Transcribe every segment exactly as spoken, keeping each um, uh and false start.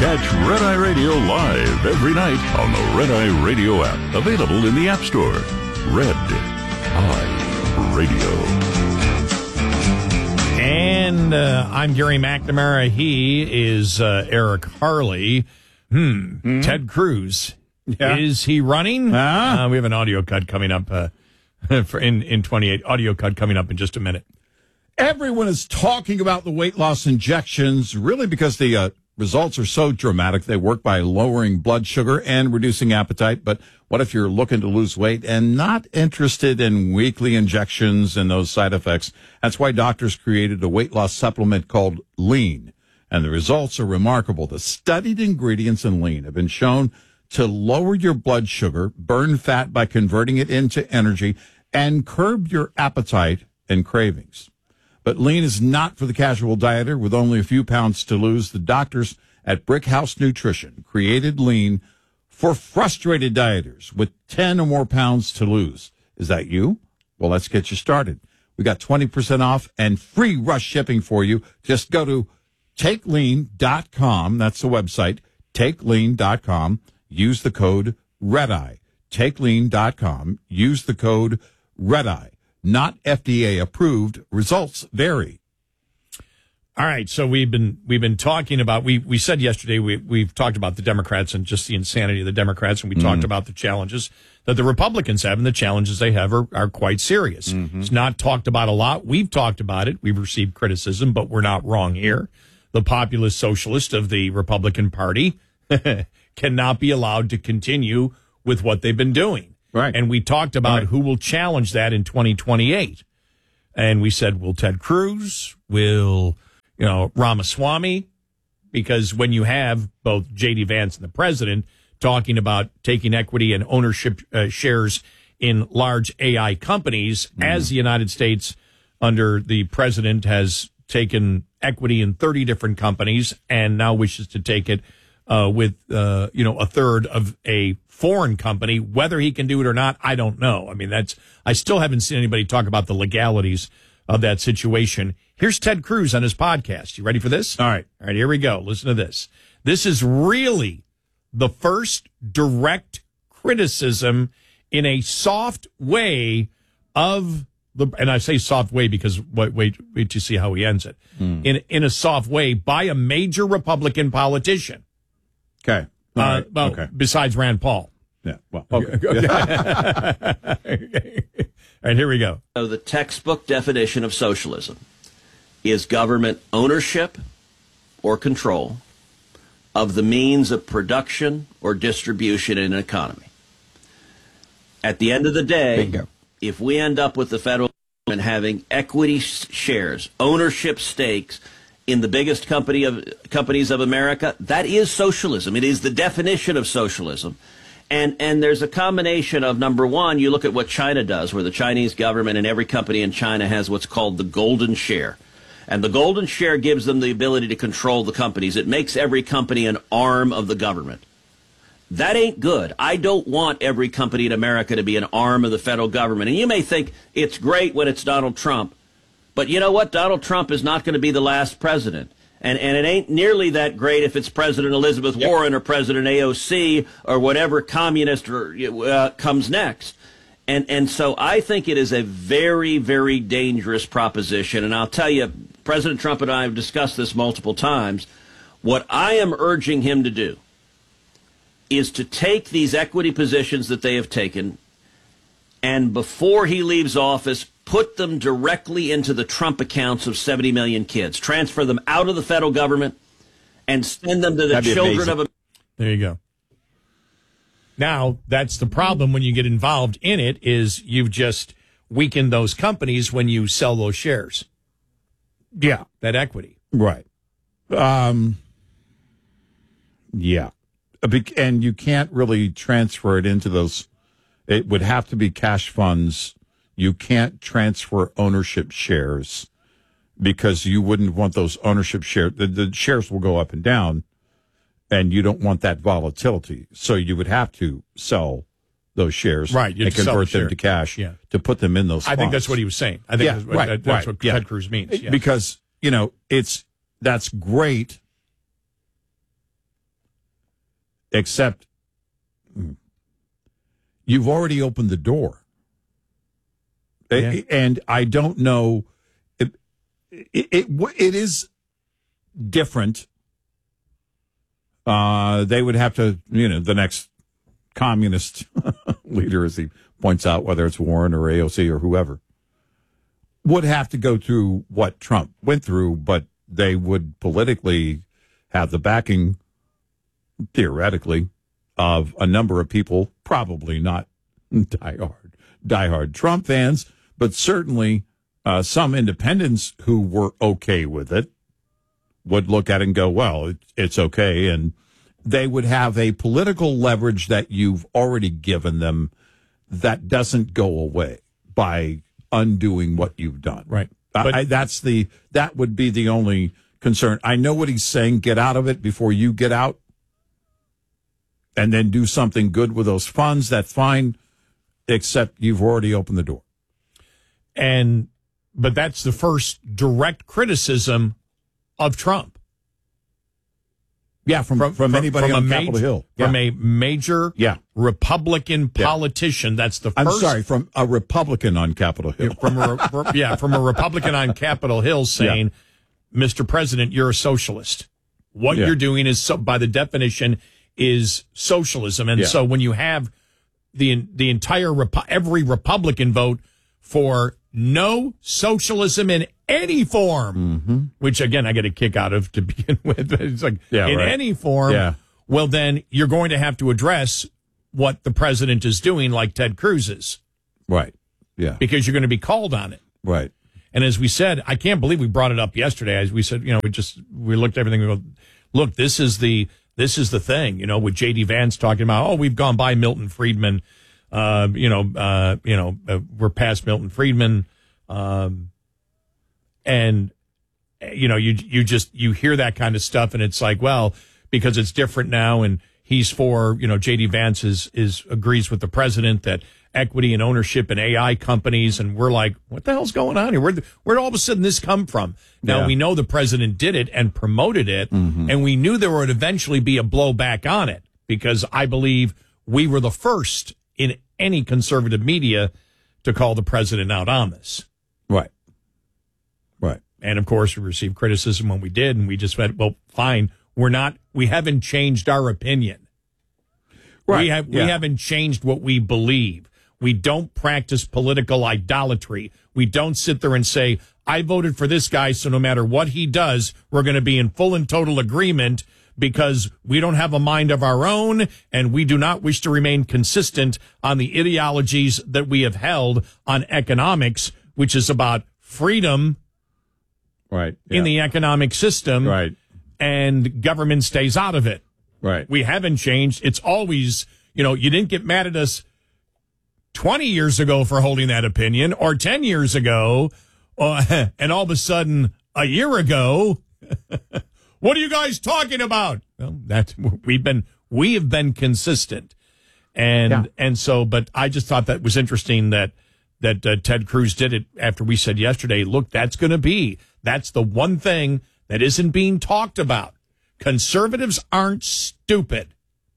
Catch Red Eye Radio live every night on the Red Eye Radio app. Available in the App Store. Red Eye Radio. And uh, I'm Gary McNamara. He is uh, Eric Harley. Hmm. Mm. Ted Cruz. Yeah. Is he running? Uh, we have an audio cut coming up uh, for in, in twenty-eight. Audio cut coming up in just a minute. Everyone is talking about the weight loss injections, really because the uh, results are so dramatic. They work by lowering blood sugar and reducing appetite. But what if you're looking to lose weight and not interested in weekly injections and those side effects? That's why doctors created a weight loss supplement called Lean. And the results are remarkable. The studied ingredients in Lean have been shown to lower your blood sugar, burn fat by converting it into energy, and curb your appetite and cravings. But Lean is not for the casual dieter with only a few pounds to lose. The doctors at Brick House Nutrition created Lean for frustrated dieters with ten or more pounds to lose. Is that you? Well, let's get you started. We got twenty percent off and free rush shipping for you. Just go to take lean dot com. That's the website, take lean dot com. Use the code REDEYE. take lean dot com. Use the code REDEYE. Not F D A approved. Results vary. All right, so we've been we've been talking about we we said yesterday we we've talked about the Democrats and just the insanity of the Democrats, and we mm-hmm. talked about the challenges that the Republicans have, and the challenges they have are, are quite serious. Mm-hmm. It's not talked about a lot. We've talked about it. We've received criticism, but we're not wrong here. The populist socialist of the Republican Party cannot be allowed to continue with what they've been doing. Right. And we talked about right. who will challenge that in twenty twenty-eight. And we said, will Ted Cruz? Will, you know, Ramaswamy? Because when you have both J D. Vance and the president talking about taking equity and ownership uh, shares in large A I companies, mm. as the United States under the president has taken equity in thirty different companies and now wishes to take it uh, with, uh, you know, a third of a foreign company. Whether he can do it or not, I don't know. I mean, that's, I still haven't seen anybody talk about the legalities of that situation. Here's Ted Cruz on his podcast. You ready for this? All right. All right, here we go. Listen to this. This is really the first direct criticism in a soft way of the, and I say soft way because wait, wait, wait to see how he ends it. Mm. In, in a soft way by a major Republican politician. Okay. Uh, right. well, okay. Besides Rand Paul. Yeah. Well, okay. okay. All right, here we go. So the textbook definition of socialism is government ownership or control of the means of production or distribution in an economy. At the end of the day, Bingo. If we end up with the federal government having equity shares, ownership stakes in the biggest company of companies of America, that is socialism. It is the definition of socialism. And and there's a combination of, number one, you look at what China does, where the Chinese government and every company in China has what's called the golden share. And the golden share gives them the ability to control the companies. It makes every company an arm of the government. That ain't good. I don't want every company in America to be an arm of the federal government. And you may think it's great when it's Donald Trump. But you know what? Donald Trump is not going to be the last president. And and it ain't nearly that great if it's President Elizabeth yep. Warren or President A O C or whatever communist or, uh, comes next. And and so I think it is a very, very dangerous proposition. And I'll tell you, President Trump and I have discussed this multiple times. What I am urging him to do is to take these equity positions that they have taken and before he leaves office, put them directly into the Trump accounts of seventy million kids. Transfer them out of the federal government and send them to the That'd children of... There you go. Now, that's the problem when you get involved in it, is you've just weakened those companies when you sell those shares. Yeah. That equity. Right. Um. Yeah. And you can't really transfer it into those. It would have to be cash funds. You can't transfer ownership shares because you wouldn't want those ownership shares. The, the shares will go up and down, and you don't want that volatility. So you would have to sell those shares, right? And convert the them to cash, yeah. to put them in those I funds. think that's what he was saying. I think yeah, that's what, right, that, that's right, what yeah. Ted Cruz means. Yeah. Because, you know, it's that's great except you've already opened the door. Yeah. And I don't know. It, it, it, it is different. Uh, they would have to, you know, the next communist leader, as he points out, whether it's Warren or A O C or whoever, would have to go through what Trump went through, but they would politically have the backing, theoretically, of a number of people, probably not diehard, diehard Trump fans, but certainly uh, some independents who were okay with it would look at it and go, well, it, it's okay. And they would have a political leverage that you've already given them that doesn't go away by undoing what you've done. Right. I, I, that's the, that would be the only concern. I know what he's saying. Get out of it before you get out and then do something good with those funds. That's fine, except you've already opened the door. And, but that's the first direct criticism of Trump. Yeah, from from, from anybody from on a Capitol major, Hill. From yeah. a major yeah. Republican Yeah. politician. That's the I'm first. sorry, from a Republican on Capitol Hill. from a, yeah, from a Republican on Capitol Hill saying, yeah. Mister President, you're a socialist. What Yeah. you're doing is, so, by the definition, is socialism. And Yeah. so when you have the the entire, Repo- every Republican vote for no socialism in any form, Mm-hmm. which, again, I get a kick out of to begin with. It's like, Yeah, in right. any form, Yeah. well, then you're going to have to address what the president is doing, like Ted Cruz is, Right. Yeah. because you're going to be called on it. Right. And as we said, I can't believe we brought it up yesterday. As we said, you know, we just, we looked at everything. We go, look, this is the, this is the thing, you know, with J D Vance talking about, oh, we've gone by Milton Friedman. Uh, you know, uh, you know, uh, we're past Milton Friedman. Um, and, you know, you, you just, you hear that kind of stuff and it's like, well, because it's different now and he's for, you know, J D Vance is, is agrees with the president that equity and ownership in A I companies. And we're like, what the hell's going on here? Where, where'd all of a sudden this come from? Now, Yeah. we know the president did it and promoted it, Mm-hmm. and we knew there would eventually be a blowback on it because I believe we were the first in any conservative media to call the president out on this. Right. Right. And of course, we received criticism when we did, and we just went, well, fine. We're not, we haven't changed our opinion. Right. We have, Yeah. we haven't changed what we believe. We don't practice political idolatry. We don't sit there and say, I voted for this guy, so no matter what he does, we're going to be in full and total agreement because we don't have a mind of our own and we do not wish to remain consistent on the ideologies that we have held on economics, which is about freedom Right. in Yeah. the economic system. Right. And government stays out of it. Right. We haven't changed. It's always, you know, you didn't get mad at us twenty years ago for holding that opinion or ten years ago. Uh, and all of a sudden, a year ago, what are you guys talking about? Well, that's, we've been, we have been consistent. And, Yeah. and so, but I just thought that was interesting that, that uh, Ted Cruz did it after we said yesterday, look, that's going to be, that's the one thing that isn't being talked about. Conservatives aren't stupid.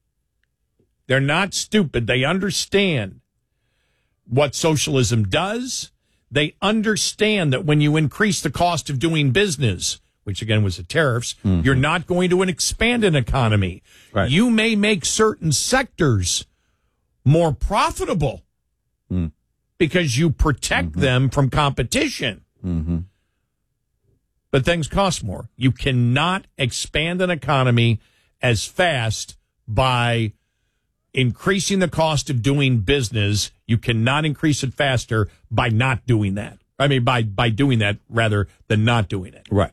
They're not stupid. They understand what socialism does. They understand that when you increase the cost of doing business, which again was the tariffs, mm-hmm. you're not going to expand an economy. Right. You may make certain sectors more profitable mm. because you protect mm-hmm. them from competition. Mm-hmm. But things cost more. You cannot expand an economy as fast by increasing the cost of doing business. You cannot increase it faster by not doing that. I mean, by, by doing that rather than not doing it. Right.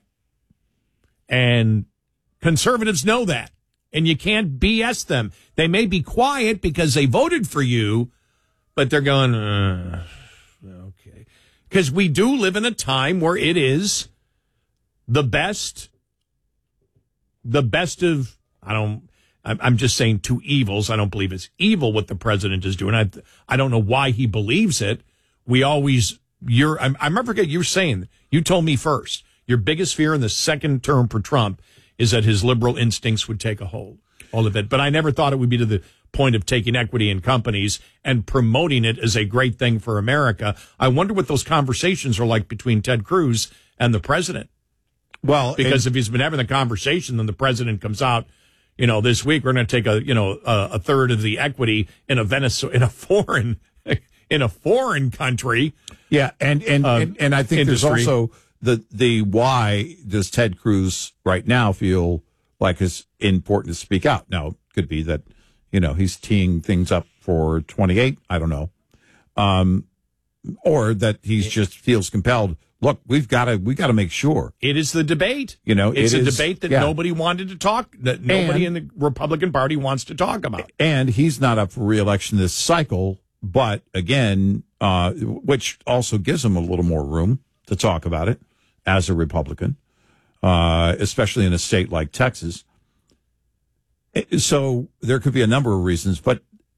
And conservatives know that. And you can't B S them. They may be quiet because they voted for you, but they're going, uh, okay. Because we do live in a time where it is the best, the best of, I don't, I'm just saying two evils. I don't believe it's evil what the president is doing. I I don't know why he believes it. We always, you're, I, I remember you were saying, you told me first, your biggest fear in the second term for Trump is that his liberal instincts would take a hold. all of it. But I never thought it would be to the point of taking equity in companies and promoting it as a great thing for America. I wonder what those conversations are like between Ted Cruz and the president. Well, Because and, if he's been having the conversation, then the president comes out, you know, this week we're going to take a, you know, a, a third of the equity in a Venezuela, in a foreign, in a foreign country. yeah, and and, uh, and and I think industry. there's also the the why does Ted Cruz right now feel like it's important to speak out? Now, it could be that, you know, he's teeing things up for twenty-eight. I don't know, um, or that he's just feels compelled. Look, we've got to we got to make sure. It is the debate. You know, it's it a is- debate that yeah. nobody wanted to talk, that nobody And- in the Republican Party wants to talk about. And he's not up for reelection this cycle, but again, uh, which also gives him a little more room to talk about it as a Republican, uh, especially in a state like Texas. So there could be a number of reasons, but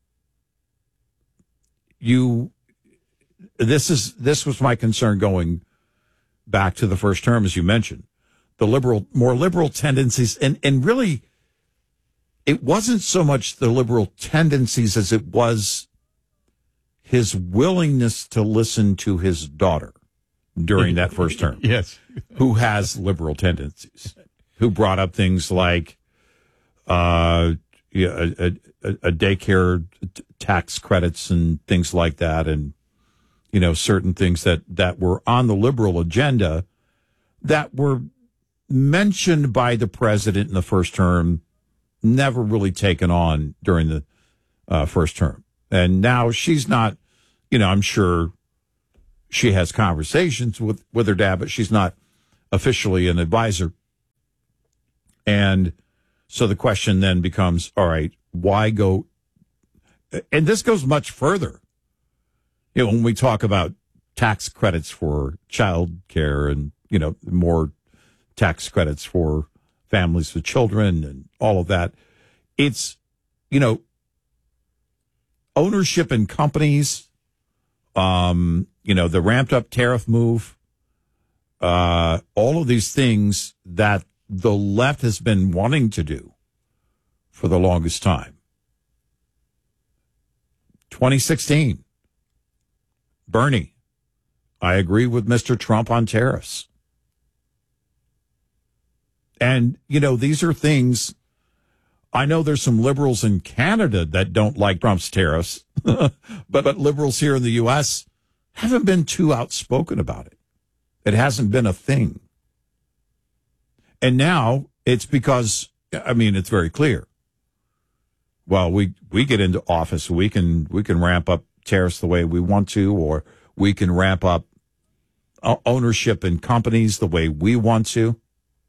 you, this is, this was my concern going back to the first term, as you mentioned, the liberal, more liberal tendencies, and, and really, it wasn't so much the liberal tendencies as it was his willingness to listen to his daughter during that first term, Yes. who has liberal tendencies, who brought up things like uh, yeah, a, a, a daycare t- tax credits and things like that, and you know, certain things that, that were on the liberal agenda that were mentioned by the president in the first term, never really taken on during the uh, first term. And now she's not, you know, I'm sure she has conversations with, with her dad, but she's not officially an advisor. And so the question then becomes, all right, why go? And this goes much further. You know, when we talk about tax credits for child care and, you know, more tax credits for families with children and all of that, it's, you know, ownership in companies, um, you know, the ramped up tariff move, uh, all of these things that the left has been wanting to do for the longest time. twenty sixteen. Bernie, I agree with Mister Trump on tariffs. And, you know, these are things, I know there's some liberals in Canada that don't like Trump's tariffs, but, but liberals here in the U S haven't been too outspoken about it. It hasn't been a thing. And now it's because, I mean, it's very clear. Well, we, we get into office, we can, we can ramp up tariffs the way we want to, or we can ramp up ownership in companies the way we want to.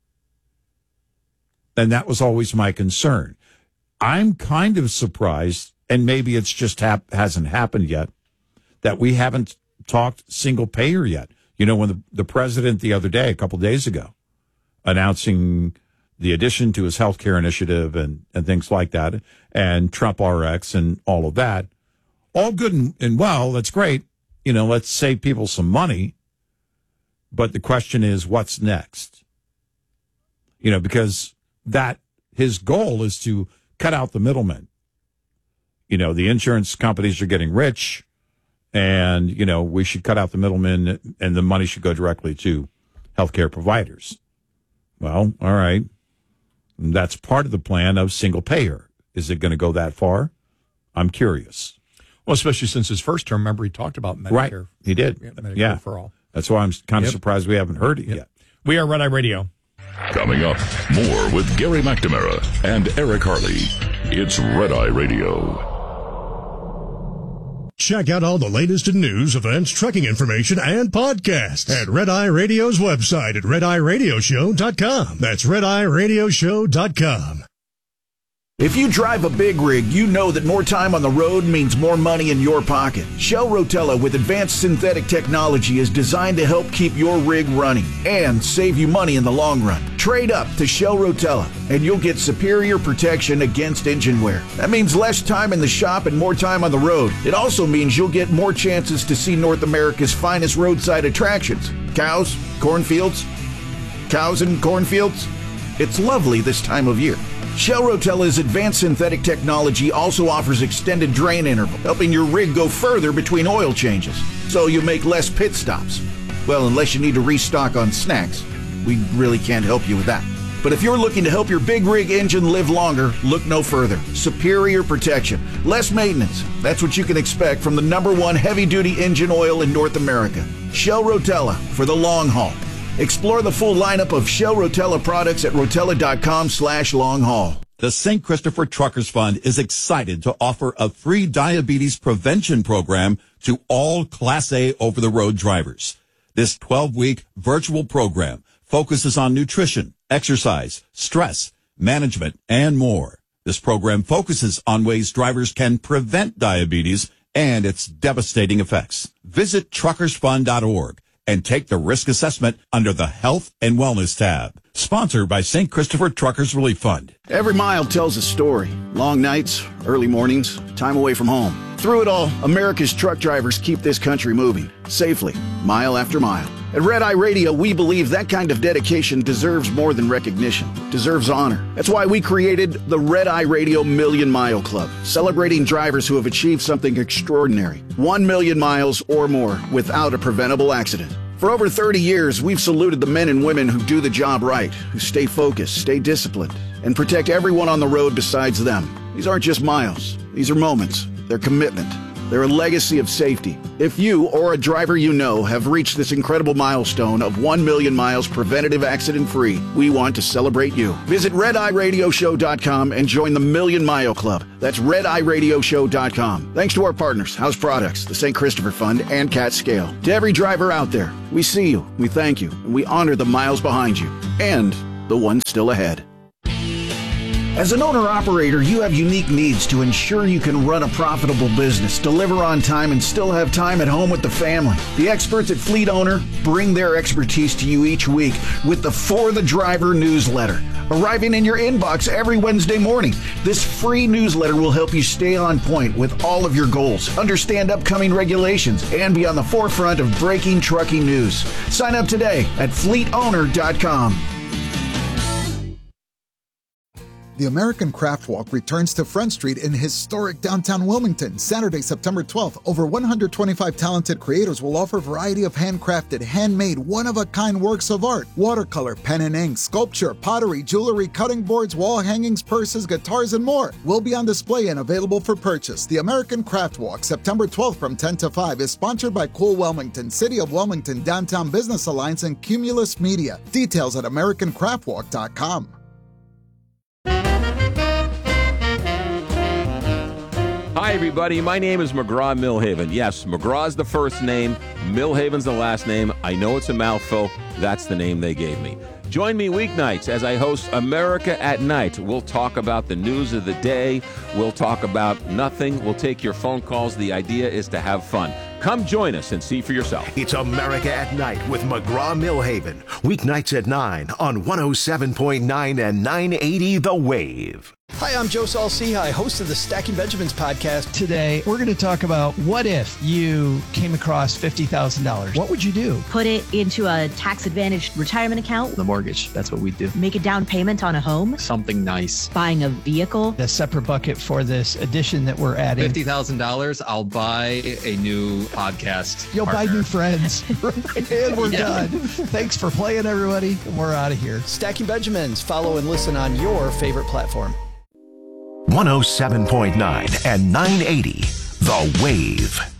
And that was always my concern. I'm kind of surprised, and maybe it's just hap- hasn't happened yet, that we haven't talked single payer yet. You know, when the, the president the other day, a couple days ago, announcing the addition to his health care initiative and, and things like that, and Trump R X and all of that, all good and, and well, that's great. You know, let's save people some money. But the question is, what's next? You know, because that his goal is to cut out the middlemen. You know, the insurance companies are getting rich, and, you know, we should cut out the middlemen, and the money should go directly to healthcare providers. Well, all right. That's part of the plan of single payer. Is it going to go that far? I'm curious. Well, especially since his first term, remember he talked about Medicare. Right. He did. Yeah, Medicare yeah. for all. That's why I'm kind of Yep. surprised we haven't heard it Yep. yet. We are Red Eye Radio. Coming up, more with Gary McNamara and Eric Harley. It's Red Eye Radio. Check out all the latest in news, events, trucking information, and podcasts at Red Eye Radio's website at red eye radio show dot com. That's red eye radio show dot com. If you drive a big rig, you know that more time on the road means more money in your pocket. Shell Rotella with advanced synthetic technology is designed to help keep your rig running and save you money in the long run. Trade up to Shell Rotella and you'll get superior protection against engine wear. That means less time in the shop and more time on the road. It also means you'll get more chances to see North America's finest roadside attractions. Cows, cornfields, cows and cornfields. It's lovely this time of year. Shell Rotella's advanced synthetic technology also offers extended drain interval, helping your rig go further between oil changes, so you make less pit stops. Well, unless you need to restock on snacks, we really can't help you with that. But if you're looking to help your big rig engine live longer, look no further. Superior protection, less maintenance. That's what you can expect from the number one heavy-duty engine oil in North America. Shell Rotella, for the long haul. Explore the full lineup of Shell Rotella products at rotella.com slash long haul. The Saint Christopher Truckers Fund is excited to offer a free diabetes prevention program to all Class A over-the-road drivers. This twelve-week virtual program focuses on nutrition, exercise, stress, management, and more. This program focuses on ways drivers can prevent diabetes and its devastating effects. Visit truckers fund dot org and take the risk assessment under the Health and Wellness tab. Sponsored by Saint Christopher Truckers Relief Fund. Every mile tells a story. Long nights, early mornings, time away from home. Through it all, America's truck drivers keep this country moving, safely, mile after mile. At Red Eye Radio, we believe that kind of dedication deserves more than recognition, deserves honor. That's why we created the Red Eye Radio Million Mile Club, celebrating drivers who have achieved something extraordinary. One million miles or more without a preventable accident. For over thirty years, we've saluted the men and women who do the job right, who stay focused, stay disciplined, and protect everyone on the road besides them. These aren't just miles. These are moments. They're commitment. They're a legacy of safety. If you or a driver you know have reached this incredible milestone of one million miles preventative accident-free, we want to celebrate you. Visit red eye radio show dot com and join the Million Mile Club. That's red eye radio show dot com. Thanks to our partners, House Products, the Saint Christopher Fund, and Cat Scale. To every driver out there, we see you, we thank you, and we honor the miles behind you, and the ones still ahead. As an owner-operator, you have unique needs to ensure you can run a profitable business, deliver on time, and still have time at home with the family. The experts at Fleet Owner bring their expertise to you each week with the For the Driver newsletter, arriving in your inbox every Wednesday morning. This free newsletter will help you stay on point with all of your goals, understand upcoming regulations, and be on the forefront of breaking trucking news. Sign up today at fleet owner dot com. The American Craft Walk returns to Front Street in historic downtown Wilmington, Saturday, September twelfth. Over one hundred twenty-five talented creators will offer a variety of handcrafted, handmade, one-of-a-kind works of art. Watercolor, pen and ink, sculpture, pottery, jewelry, cutting boards, wall hangings, purses, guitars, and more will be on display and available for purchase. The American Craft Walk, September twelfth from ten to five, is sponsored by Cool Wilmington, City of Wilmington, Downtown Business Alliance, and Cumulus Media. Details at american craft walk dot com. Hi, everybody. My name is McGraw Millhaven. Yes, McGraw's the first name, Millhaven's the last name. I know it's a mouthful. That's the name they gave me. Join me weeknights as I host America at Night. We'll talk about the news of the day. We'll talk about nothing. We'll take your phone calls. The idea is to have fun. Come join us and see for yourself. It's America at Night with McGraw Millhaven. Weeknights at nine on one oh seven point nine and nine eighty The Wave. Hi, I'm Joe Saul-Sehy, host of the Stacking Benjamins podcast. Today, we're going to talk about what if you came across fifty thousand dollars. What would you do? Put it into a tax-advantaged retirement account. The mortgage, that's what we do. Make a down payment on a home. Something nice. Buying a vehicle. A separate bucket for this addition that we're adding. fifty thousand dollars, I'll buy a new podcast You'll partner. buy new friends. And we're Yeah. done. Thanks for playing, everybody. We're out of here. Stacking Benjamins. Follow and listen on your favorite platform. one oh seven point nine and nine eighty The Wave.